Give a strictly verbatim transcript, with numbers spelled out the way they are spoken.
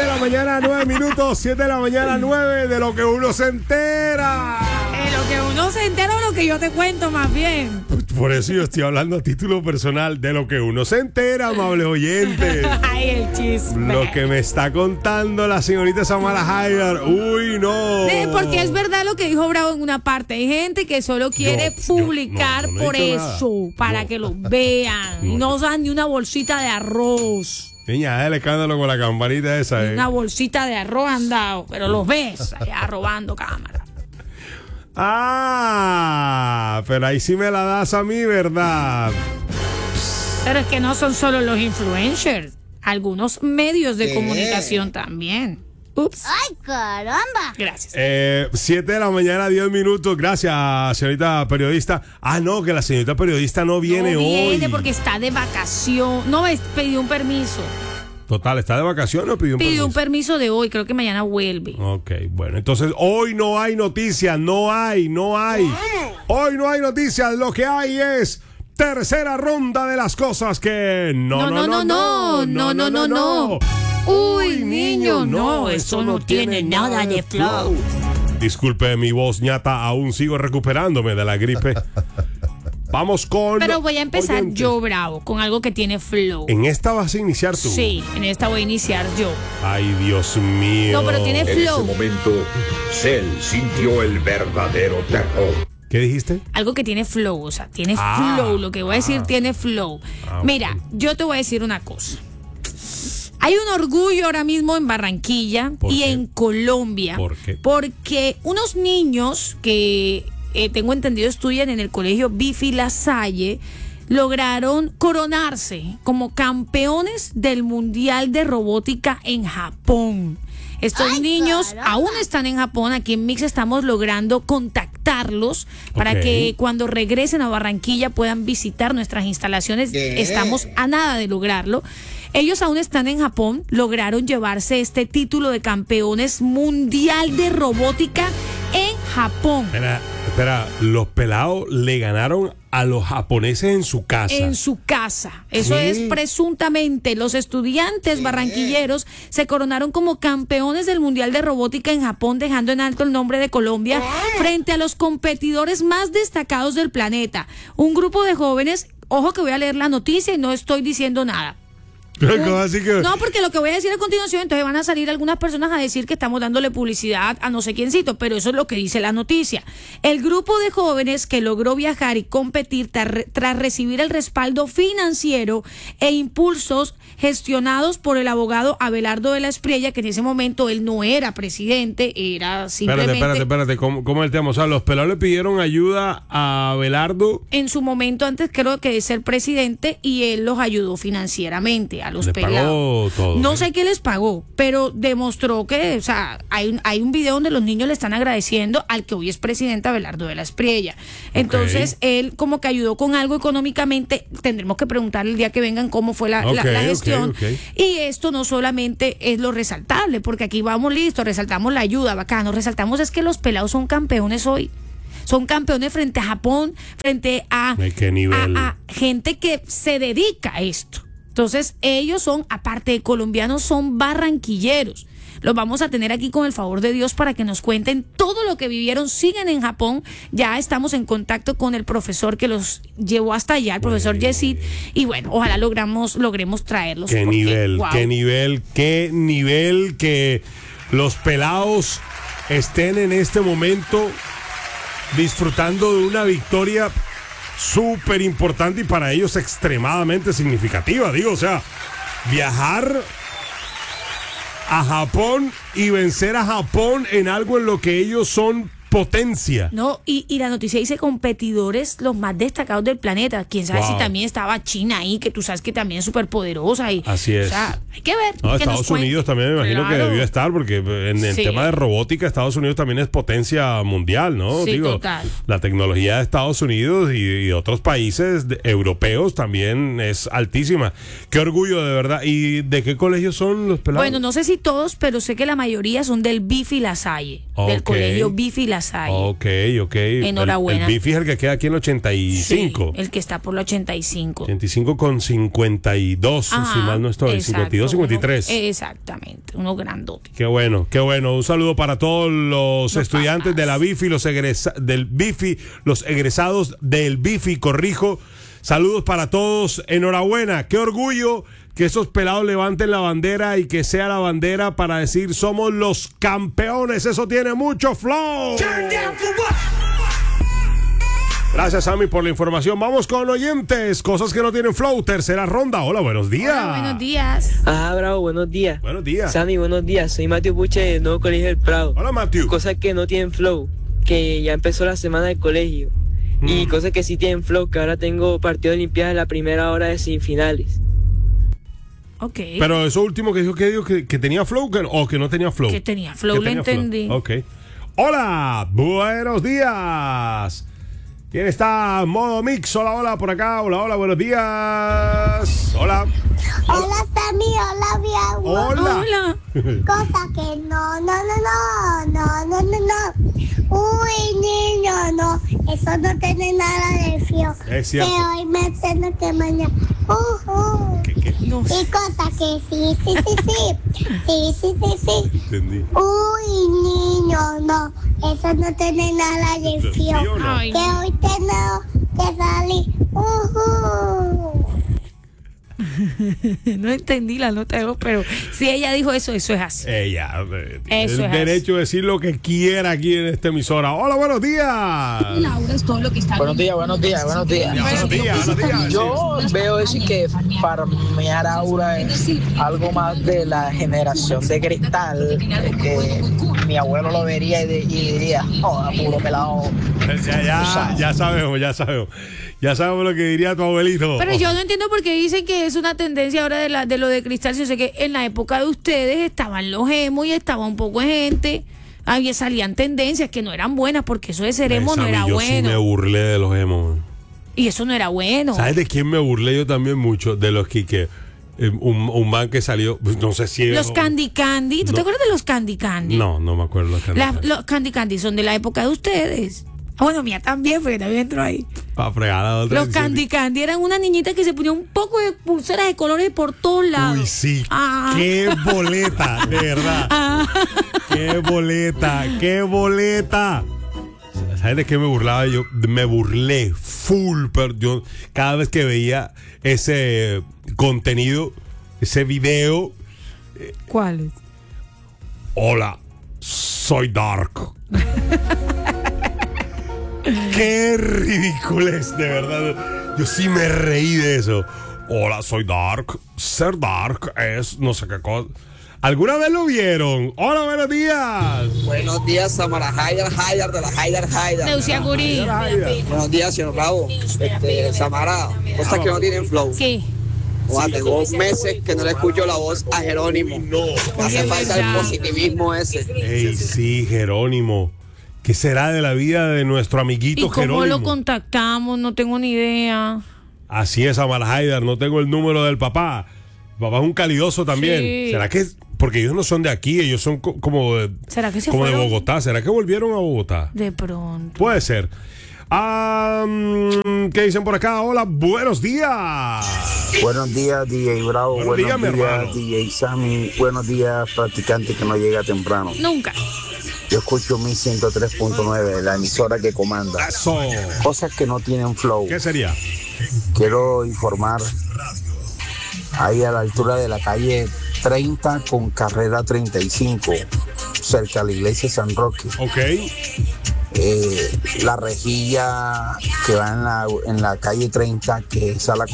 de la mañana, nueve minutos. siete de la mañana, nueve, de lo que uno se entera. De lo que uno se entera o lo que yo te cuento, más bien. Por eso yo estoy hablando a título personal de lo que uno se entera, amables oyentes. Ay, el chisme. Lo que me está contando la señorita Samara Haidar. Uy, no. Eh, Porque es verdad lo que dijo Bravo en una parte. Hay gente que solo quiere Yo- publicar yo- no, no he por dicho eso, nada. para No. que lo vean. No, y no yo- usan ni una bolsita de arroz. Niña, el escándalo con la campanita esa, eh. Una bolsita de arroz han dado, pero los ves allá robando cámara. Ah, pero ahí sí me la das a mí, ¿verdad? Pero es que no son solo los influencers, algunos medios de ¿Qué? comunicación también. Ups. ¡Ay, caramba! Gracias. Eh, siete de la mañana, diez minutos. Gracias, señorita periodista. Ah, no, que la señorita periodista no viene no viene hoy. porque está de vacación. No, es- pidió un permiso. Total, ¿está de vacaciones o pidió un Pidió un permiso? permiso de hoy, creo que mañana vuelve. Ok, bueno, entonces hoy no hay noticias, no hay, no hay. Hoy no hay noticias, lo que hay es tercera ronda de las cosas que no, no, no, no, no, no, no, no. Uy, niño, no, eso no tiene nada de flow. Disculpe mi voz ñata, aún sigo recuperándome de la gripe. Vamos con... Pero voy a empezar oyentes. yo, Bravo, con algo que tiene flow. En esta vas a iniciar tú. Sí, en esta voy a iniciar yo. Ay, Dios mío. No, pero tiene En ese flow. momento, Cell sintió el verdadero terror. ¿Qué dijiste? Algo que tiene flow, o sea, tiene Ah, flow. Lo que voy a decir ah. tiene flow. Ah, Mira, ok. yo te voy a decir una cosa. Hay un orgullo ahora mismo en Barranquilla ¿Por y qué? en Colombia. ¿Por qué? Porque unos niños que eh, tengo entendido estudian en el colegio Bifi La Salle lograron coronarse como campeones del Mundial de Robótica en Japón. Estos ¡Ay, niños caramba! aún están en Japón. Aquí en Mix estamos logrando contactarlos para Ok. que cuando regresen a Barranquilla puedan visitar nuestras instalaciones. ¿Qué? Estamos a nada de lograrlo. Ellos aún están en Japón, lograron llevarse este título de campeones mundial de robótica en Japón. Espera, espera, los pelados le ganaron a los japoneses en su casa. En su casa. Eso ¿Qué? es presuntamente. Los estudiantes barranquilleros se coronaron como campeones del Mundial de Robótica en Japón, dejando en alto el nombre de Colombia frente a los competidores más destacados del planeta. Un grupo de jóvenes, ojo que voy a leer la noticia y no estoy diciendo nada. ¿Cómo así que? No, porque lo que voy a decir a continuación, entonces van a salir algunas personas a decir que estamos dándole publicidad a no sé quiéncito, pero eso es lo que dice la noticia. El grupo de jóvenes que logró viajar y competir tar- tras recibir el respaldo financiero e impulsos gestionados por el abogado Abelardo de la Espriella, que en ese momento él no era presidente, era simplemente... Espérate, espérate, espérate. ¿Cómo, cómo es el tema? O sea, los pelados le pidieron ayuda a Abelardo. En su momento antes creo que de ser presidente y él los ayudó financieramente a los Le pelados. pagó todo. No sé qué les pagó, pero demostró que, o sea, hay, un- hay un video donde los niños le están agradeciendo al que hoy es presidente Abelardo de la Espriella. Entonces, él como que ayudó con algo económicamente. Tendremos que preguntarle el día que vengan cómo fue la, la- Ok, la ok, gestión. ok. Y esto no solamente es lo resaltable, porque aquí vamos listos, resaltamos la ayuda, bacano, resaltamos es que los pelados son campeones hoy. Son campeones frente a Japón, frente a, ¿De qué nivel? a- a gente que se dedica a esto. Entonces, ellos son, aparte de colombianos, son barranquilleros. Los vamos a tener aquí con el favor de Dios para que nos cuenten todo lo que vivieron. Siguen en Japón. Ya estamos en contacto con el profesor que los llevó hasta allá, el profesor Yesid. Y bueno, ojalá logramos, logremos traerlos. Qué porque, nivel, wow. qué nivel, qué nivel que los pelados estén en este momento disfrutando de una victoria súper importante y para ellos extremadamente significativa. Digo, o sea, viajar a Japón y vencer a Japón en algo en lo que ellos son potencia. No, y, y la noticia dice competidores los más destacados del planeta. Quién sabe Wow. si también estaba China ahí, que tú sabes que también es súper poderosa. Y, Así es. O sea, hay que ver. No, que nos Estados cuente. Unidos también me imagino que Claro. debió estar, porque en el Sí. tema de robótica, Estados Unidos también es potencia mundial, ¿no? Sí, Digo, total. la tecnología de Estados Unidos y, y otros países de- europeos también es altísima. Qué orgullo, de verdad. ¿Y de qué colegio son los pelados? Bueno, no sé si todos, pero sé que la mayoría son del Bifi La Salle, del Ok. colegio Bifi La Salle. Ok, ok. El- Enhorabuena. El, Bifi es el que queda aquí en ochenta y cinco. Sí, el que está por la ochenta y cinco. ochenta y cinco con cincuenta y dos, Ajá, si mal no estoy. exacto. cincuenta y veintidós cincuenta y tres. Uno, exactamente, uno grandote. Qué bueno, qué bueno. Un saludo para todos los, los estudiantes papás. de la B I F I, los egresa, del B I F I, los egresados del B I F I, corrijo. Saludos para todos. Enhorabuena, qué orgullo que esos pelados levanten la bandera y que sea la bandera para decir somos los campeones. Eso tiene mucho flow. Gracias, Sammy, por la información. Vamos con oyentes, cosas que no tienen flow. Tercera ronda. Hola, buenos días. Hola, buenos días. Ah, bravo, buenos días. Buenos días. Sammy, buenos días. Soy Matthew Puche del Nuevo Colegio del Prado. Hola, Matthew. Cosas que no tienen flow, que ya empezó la semana del colegio. Mm. Y cosas que sí tienen flow, que ahora tengo partido de Olimpiadas en la primera hora de semifinales. Ok. Pero eso último que dijo que dijo que, que tenía flow que, o que no tenía flow. Que tenía flow, lo entendí. Flow. Ok. Hola, buenos días. ¿Quién está? Modo mix. Hola, hola, por acá. Hola, hola, buenos días. Hola. Hola, Sammy. Hola, mi amor. Hola. Hola. Cosa que no, no, no, no, no, no, no, no. Uy, niño, no. Eso no tiene nada de frío. Es cierto. Que hoy me hacen que mañana. Uh, uh. ¿Qué, qué? No sé. Y cosa que sí, sí, sí, sí. Sí, sí, sí, sí. Entendí. Uy, niño, no. Eso no tiene nada de frío. ¿Sí o no? Ay, Que hoy tenemos que salir. Uh, uh. No entendí la nota de voz, pero si ella dijo eso, eso es así. Ella eh, tiene Eso el es derecho de decir lo que quiera aquí en esta emisora. Hola, buenos días. Buenos días, buenos días, buenos días. Buenos días, buenos días. Yo veo decir que farmear aura es algo más de la generación de cristal, que mi abuelo lo vería y, de, y diría, oh, puro pelado. Ya, ya, ya sabemos, ya sabemos. Ya sabemos lo que diría tu abuelito. Pero yo no entiendo por qué dicen que es una tendencia ahora de, la, de lo de cristal. Yo sé que en la época de ustedes estaban los emos y estaba un poco de gente. Había, salían tendencias que no eran buenas porque eso de ser emo no era yo bueno. Sí me burlé de los emos. Y eso no era bueno. ¿Sabes de quién me burlé yo también mucho? De los que, que eh, un, un man que salió, no sé si... Los Candy Candy. ¿Tú no. te acuerdas de los Candy Candy? No, no me acuerdo los Candy La, Candy. los Candy Candy son de la época de ustedes. Ah, bueno, mía también, porque también entró ahí. Para fregar a otra. Los Candy Candy eran una niñita que se ponía un poco de pulseras de colores por todos lados. Uy, sí. Ah. Qué boleta, de verdad. Ah. Qué boleta, qué boleta. ¿Sabes de qué me burlaba yo? Me burlé full, pero yo cada vez que veía ese contenido, ese video. ¿Cuáles? Hola, soy Dark. Qué ridiculez, de verdad. Yo sí me reí de eso. Hola, soy Dark. Ser Dark es no sé qué cosa. ¿Alguna vez lo vieron? Hola, buenos días. Buenos días, Samara Haidar, Haidar de la Haidar Haidar. Neucia Gurí. Buenos días, señor Bravo. Este, Samara, cosas que no tienen flow. ¿Qué? Oa, tengo meses que no le escucho la voz a Jerónimo. Hace Es falta el verdad. positivismo ese. Ey, sí, Jerónimo. ¿Qué será de la vida de nuestro amiguito ¿Y cómo Jerónimo? lo contactamos? No tengo ni idea. Así es, Amar Haidar, no tengo el número del papá. El papá es un calidoso también. Sí. ¿Será que es? Porque ellos no son de aquí, ellos son co- como de, ¿Será que se como de fueron? Bogotá. ¿Será que volvieron a Bogotá? De pronto. Puede ser. Ah, mm, ¿qué dicen por acá? Hola, buenos días. Buenos días, D J Bravo. Buenos Buenos, días, mi hermano. días, D J Sammy. Buenos días, practicante que no llega temprano. Nunca. Yo escucho mi ciento tres punto nueve, la emisora que comanda. Eso. Cosas que no tienen flow. ¿Qué sería? Quiero informar, ahí a la altura de la calle treinta con carrera treinta y cinco, cerca de la iglesia de San Roque. Ok. Eh, la rejilla que va en la, en la calle treinta, que es a la